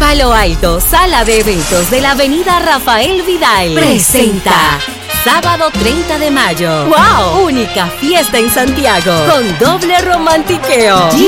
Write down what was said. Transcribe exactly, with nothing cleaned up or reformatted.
Palo Alto, sala de eventos de la avenida Rafael Vidal, presenta sábado treinta de mayo. ¡Wow! Única fiesta en Santiago con doble romantiqueo.